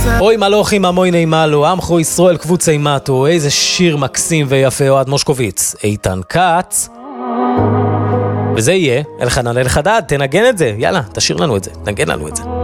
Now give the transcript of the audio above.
אוי מלוכים המויני מלו, עמכו ישראל קבוצי מטו, איזה שיר מקסים ויפה, אוהד מושקוביץ, איתן כץ. וזה יהיה אלחנן אלחדד, תנגן את זה, יאללה, תשאיר לנו את זה, תנגן לנו את זה.